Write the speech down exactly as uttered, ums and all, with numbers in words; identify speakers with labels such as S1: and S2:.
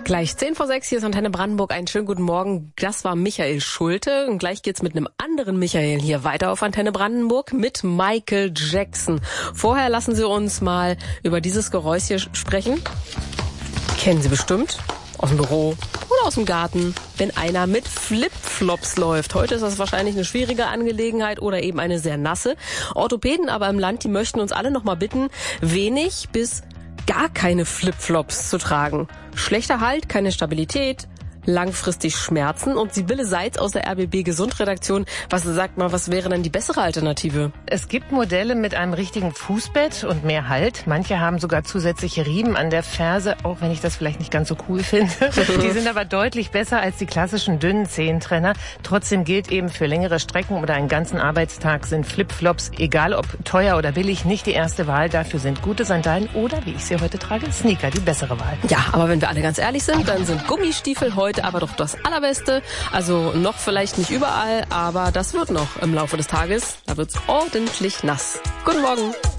S1: Gleich zehn vor sechs, hier ist Antenne Brandenburg. Einen schönen guten Morgen. Das war Michael Schulte. Und gleich geht's mit einem anderen Michael hier weiter auf Antenne Brandenburg mit Michael Jackson. Vorher lassen Sie uns mal über dieses Geräusch hier sprechen. Kennen Sie bestimmt. Aus dem Büro oder aus dem Garten, wenn einer mit Flipflops läuft. Heute ist das wahrscheinlich eine schwierige Angelegenheit oder eben eine sehr nasse. Orthopäden aber im Land, die möchten uns alle noch mal bitten, wenig bis gar keine Flipflops zu tragen. Schlechter Halt, keine Stabilität, langfristig Schmerzen. Und Sibylle Seitz aus der R B B Gesundredaktion, was sagt mal, was wäre denn die bessere Alternative?
S2: Es gibt Modelle mit einem richtigen Fußbett und mehr Halt. Manche haben sogar zusätzliche Riemen an der Ferse, auch wenn ich das vielleicht nicht ganz so cool finde. Die sind aber deutlich besser als die klassischen dünnen Zehentrenner. Trotzdem gilt eben, für längere Strecken oder einen ganzen Arbeitstag sind Flipflops, egal ob teuer oder billig, nicht die erste Wahl. Dafür sind gute Sandalen oder, wie ich sie heute trage, Sneaker die bessere Wahl.
S1: Ja, aber wenn wir alle ganz ehrlich sind, dann sind Gummistiefel heute aber doch das Allerbeste. Also noch vielleicht nicht überall, aber das wird noch im Laufe des Tages. Da wird's ordentlich nass. Guten Morgen.